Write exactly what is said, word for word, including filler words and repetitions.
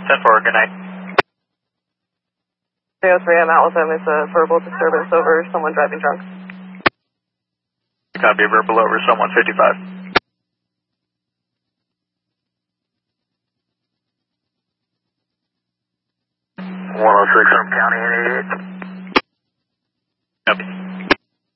ten four, good night. three oh three, I'm out with him. It's a verbal disturbance over someone driving drunk. Copy, verbal over someone fifty-five. one oh six, I'm county eighty-eight. Copy.